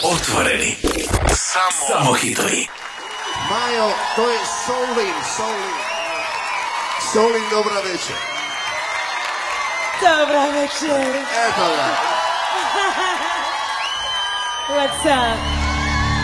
Otvoreni. Samo hitovi. Majo, to je Solin, dobra večer. Dobra večer. Eto ga. What's up?